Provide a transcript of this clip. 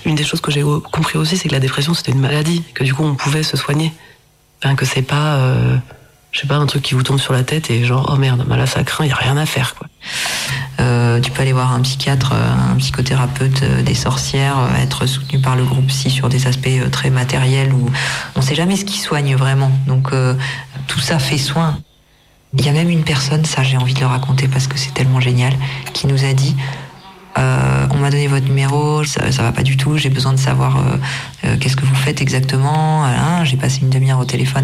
une des choses que j'ai compris aussi, c'est que la dépression, c'était une maladie, que du coup, on pouvait se soigner. Enfin, que c'est pas, je sais pas, un truc qui vous tombe sur la tête et genre, oh merde, bah là, ça craint, y a rien à faire, quoi. Tu peux aller voir un psychiatre, un psychothérapeute, des sorcières, être soutenu par le groupe psy sur des aspects très matériels où on sait jamais ce qui soigne vraiment. Donc, tout ça fait soin. Il y a même une personne, ça j'ai envie de le raconter parce que c'est tellement génial, qui nous a dit on m'a donné votre numéro, ça va pas du tout, j'ai besoin de savoir qu'est-ce que vous faites exactement. J'ai passé une demi-heure au téléphone